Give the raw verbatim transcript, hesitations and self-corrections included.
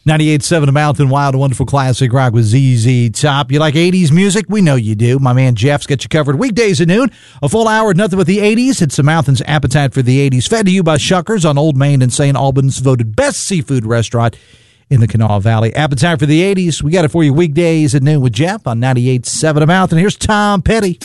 ninety-eight point seven Mountain Wild, a wonderful classic rock with Z Z Top. You like eighties music? We know you do. My man Jeff's got you covered weekdays at noon. A full hour of nothing but the eighties. It's the Mountain's Appetite for the eighties. Fed to you by Shuckers on Old Main in Saint Albans, voted best seafood restaurant in the Kanawha Valley. Appetite for the eighties. We got it for you weekdays at noon with Jeff on ninety-eight point seven Mountain. Here's Tom Petty.